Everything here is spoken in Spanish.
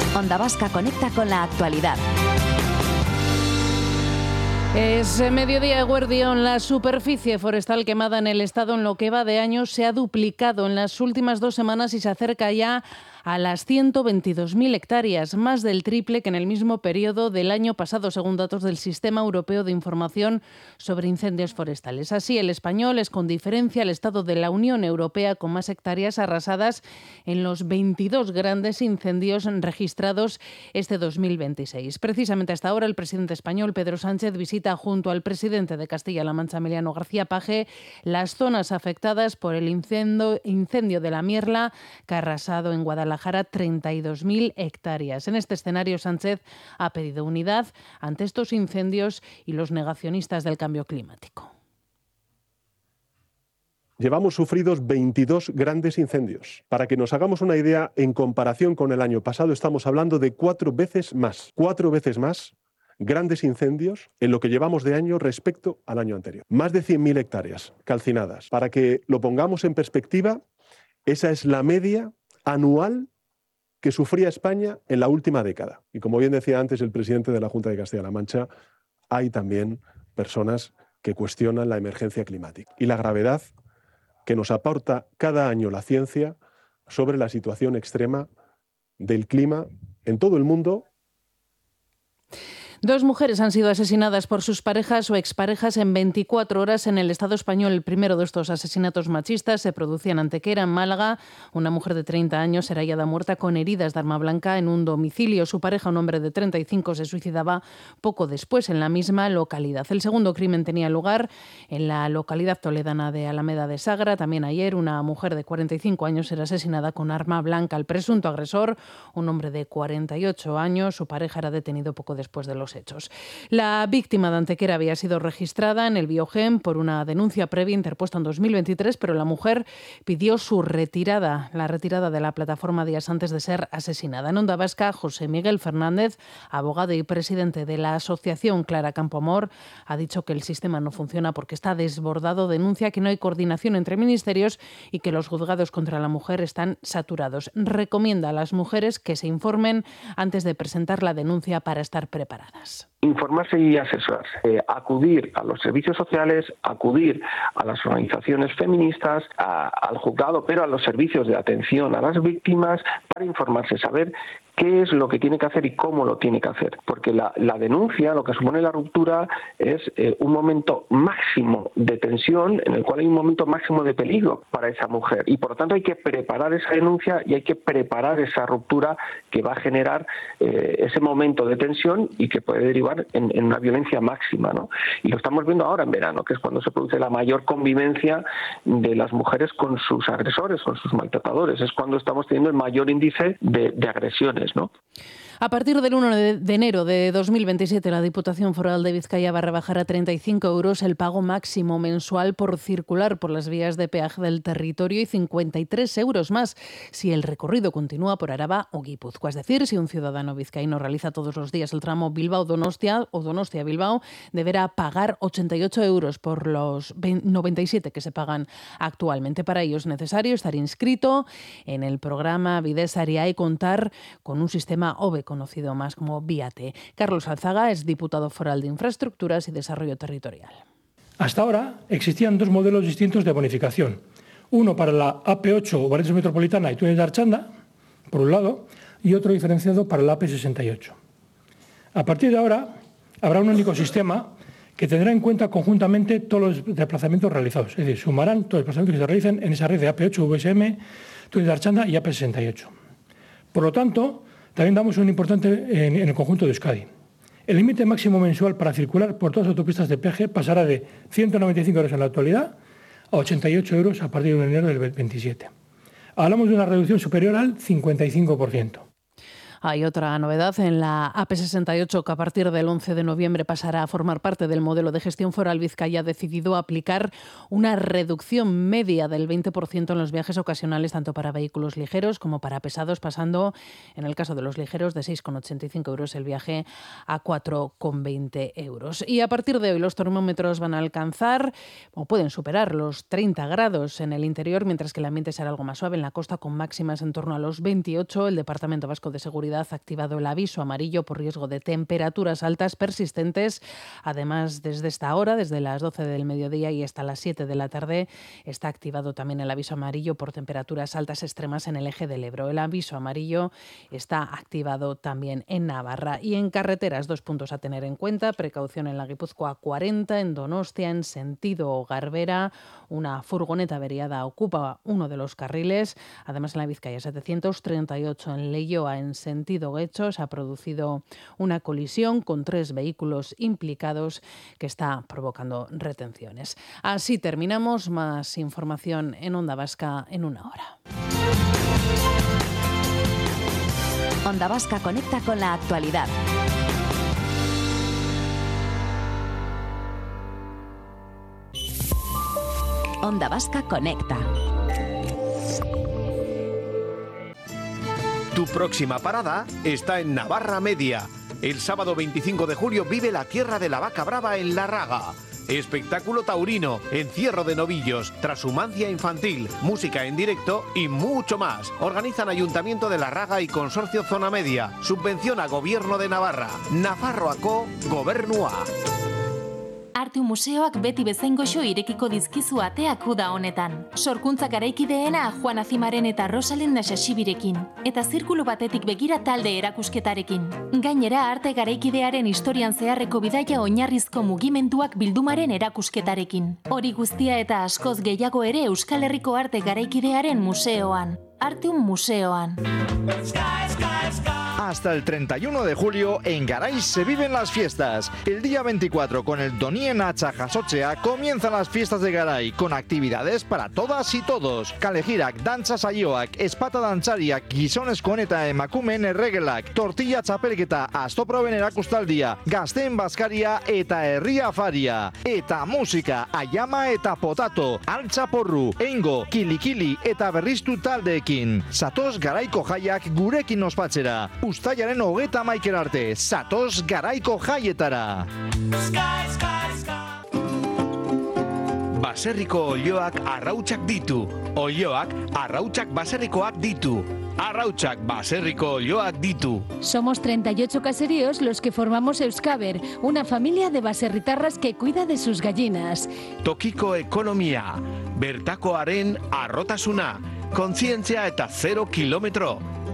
Onda Vasca conecta con la actualidad. Es mediodía, Eguerdión. La superficie forestal quemada en el estado en lo que va de año se ha duplicado en las últimas 2 semanas y se acerca ya a las 122.000 hectáreas, más del triple que en el mismo periodo del año pasado, según datos del Sistema Europeo de Información sobre Incendios Forestales. Así, el español es con diferencia el estado de la Unión Europea con más hectáreas arrasadas en los 22 grandes incendios registrados este 2026. Precisamente hasta ahora, el presidente español, Pedro Sánchez, visita junto al presidente de Castilla-La Mancha, Emiliano García Paje, las zonas afectadas por el incendio de la Mierla, que ha arrasado en Guadalajara 32.000 hectáreas. En este escenario, Sánchez ha pedido unidad ante estos incendios y los negacionistas del cambio climático. Llevamos sufridos 22 grandes incendios. Para que nos hagamos una idea, en comparación con el año pasado, estamos hablando de 4 veces más grandes incendios en lo que llevamos de año respecto al año anterior. Más de 100.000 hectáreas calcinadas. Para que lo pongamos en perspectiva, esa es la media anual que sufría España en la última década. Y como bien decía antes el presidente de la Junta de Castilla-La Mancha, hay también personas que cuestionan la emergencia climática y la gravedad que nos aporta cada año la ciencia sobre la situación extrema del clima en todo el mundo. 2 mujeres han sido asesinadas por sus parejas o exparejas en 24 horas en el Estado español. El primero de estos asesinatos machistas se producía en Antequera, en Málaga. Una mujer de 30 años era hallada muerta con heridas de arma blanca en un domicilio. Su pareja, un hombre de 35, se suicidaba poco después en la misma localidad. El segundo crimen tenía lugar en la localidad toledana de Alameda de Sagra. También ayer una mujer de 45 años era asesinada con arma blanca. El presunto agresor, un hombre de 48 años, su pareja era detenido poco después de los hechos. La víctima de Antequera había sido registrada en el Biogen por una denuncia previa interpuesta en 2023, pero la mujer pidió su retirada, la retirada de la plataforma días antes de ser asesinada. En Onda Vasca, José Miguel Fernández, abogado y presidente de la asociación Clara Campoamor, ha dicho que el sistema no funciona porque está desbordado, denuncia que no hay coordinación entre ministerios y que los juzgados contra la mujer están saturados. Recomienda a las mujeres que se informen antes de presentar la denuncia para estar preparadas. Informarse y asesorarse, acudir a los servicios sociales, acudir a las organizaciones feministas, al juzgado, pero a los servicios de atención a las víctimas para informarse, saber qué es lo que tiene que hacer y cómo lo tiene que hacer. Porque la denuncia, lo que supone la ruptura, es un momento máximo de tensión en el cual hay un momento máximo de peligro para esa mujer. Y por lo tanto hay que preparar esa denuncia y hay que preparar esa ruptura que va a generar ese momento de tensión y que puede derivar en una violencia máxima, ¿no? Y lo estamos viendo ahora en verano, que es cuando se produce la mayor convivencia de las mujeres con sus agresores, con sus maltratadores. Es cuando estamos teniendo el mayor índice de agresiones, ¿no? A partir del 1 de enero de 2027, la Diputación Foral de Vizcaya va a rebajar a 35 euros el pago máximo mensual por circular por las vías de peaje del territorio y 53 euros más si el recorrido continúa por Araba o Guipúzcoa. Es decir, si un ciudadano vizcaíno realiza todos los días el tramo Bilbao-Donostia o Donostia-Bilbao, deberá pagar 88 euros por los 97 que se pagan actualmente. Para ello es necesario estar inscrito en el programa Bidesariá y contar con un sistema OVE, conocido más como VIATE. Carlos Alzaga es diputado foral de Infraestructuras y Desarrollo Territorial. Hasta ahora existían 2 modelos distintos de bonificación. Uno para la AP8 o Valencia Metropolitana y Túnez de Archanda, por un lado, y otro diferenciado para la AP68. A partir de ahora habrá un único sistema que tendrá en cuenta conjuntamente todos los desplazamientos realizados. Es decir, sumarán todos los desplazamientos que se realicen en esa red de AP8, VSM, Túnez de Archanda y AP68. Por lo tanto, también damos un importante en el conjunto de Euskadi. El límite máximo mensual para circular por todas las autopistas de peaje pasará de 195 euros en la actualidad a 88 euros a partir de enero del 27. Hablamos de una reducción superior al 55%. Hay otra novedad en la AP68 que a partir del 11 de noviembre pasará a formar parte del modelo de gestión foral. Vizcaya ha decidido aplicar una reducción media del 20% en los viajes ocasionales, tanto para vehículos ligeros como para pesados, pasando, en el caso de los ligeros, de 6,85 euros el viaje a 4,20 euros. Y a partir de hoy los termómetros van a alcanzar o pueden superar los 30 grados en el interior, mientras que el ambiente será algo más suave en la costa, con máximas en torno a los 28. El Departamento Vasco de Seguridad autoridad ha activado el aviso amarillo por riesgo de temperaturas altas persistentes. Además, desde esta hora, desde las 12 del mediodía y hasta las 7 de la tarde, está activado también el aviso amarillo por temperaturas altas extremas en el eje del Ebro. El aviso amarillo está activado también en Navarra. Y en carreteras, 2 puntos a tener en cuenta. Precaución en la Guipúzcoa 40, en Donostia, en sentido Garbera. Una furgoneta averiada ocupa uno de los carriles. Además, en la Vizcaya 738, en Leioa, en sentido Guecho, se ha producido una colisión con 3 vehículos implicados que está provocando retenciones. Así terminamos. Más información en Onda Vasca en una hora. Onda Vasca conecta con la actualidad. Onda Vasca conecta. Tu próxima parada está en Navarra Media. El sábado 25 de julio vive la tierra de la vaca brava en La Raga. Espectáculo taurino, encierro de novillos, transhumancia infantil, música en directo y mucho más. Organizan Ayuntamiento de La Raga y Consorcio Zona Media. Subvenciona Gobierno de Navarra. Nafarroako Gobernua. Artu museoak beti bezain goxo irekiko dizkizu ateak uda honetan. Sorkuntza garaikideena Juan Azimaren eta Rosalinda Xaxibirekin. Eta zirkulu batetik begira talde erakusketarekin. Gainera, arte garaikidearen historian zeharreko bidaia oinarrizko mugimenduak bildumaren erakusketarekin. Hori guztia eta askoz gehiago ere Euskal Herriko arte garaikidearen museoan. Arteum museoan. Hasta el 31 de julio en Garay se viven las fiestas. El día 24 con el Donien Atxa Jasotzea comienzan las fiestas de Garay con actividades para todas y todos. Kalejirak, dantza saioak, espata dantzariak, gizonezko eta emakumeen erregelak, tortilla txapelketa, astoproben erakustaldia, gazteen bazkaria eta herria afaria. Eta musika, ayama eta potato, altza porru, eingo, kilikili eta berriztu taldeekin. Zatoz Garaiko jaiak gurekin ospatzera. Uztailaren 31 arte, zatoz Garaiko jaietara. Baserriko olioak arrautsak ditu. Olioak arrautsak baserrikoak ditu. Arrautsak baserriko olioak ditu. Somos 38 caseríos los que formamos Euskaber, una familia de baserritarras que cuida de sus gallinas. Tokiko ekonomia, bertakoaren arrotasuna, kontzientzia eta 0 kilometro.